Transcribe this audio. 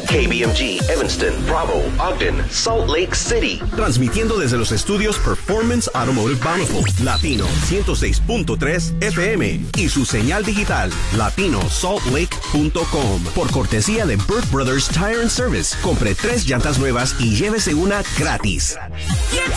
KBMG, Evanston, Bravo, Ogden, Salt Lake City. Transmitiendo desde los estudios Performance Automotive Bountiful, Latino 106.3 FM y su señal digital latinosaltlake.com. Por cortesía de Burt Brothers Tire and Service. Compre 3 llantas nuevas y llévese una gratis.